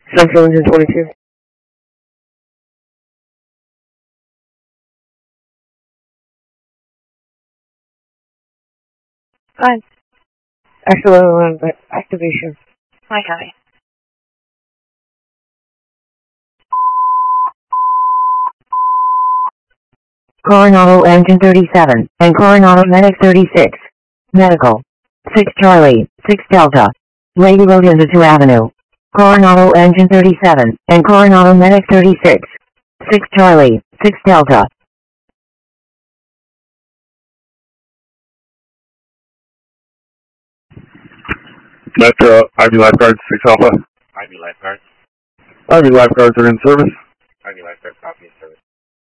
Central Engine 22. Fine. Excellent activation. My copy. Coronado Engine 37 and Coronado Medic 36. Medical. 6 Charlie, 6 Delta. Lady Road into 2 Avenue. Coronado Engine 37 and Coronado Medic 36. 6 Charlie, 6 Delta. Metro, Ivy Lifeguards, 6 Alpha. Ivy Lifeguards. Ivy Lifeguards are in service. Ivy Lifeguards.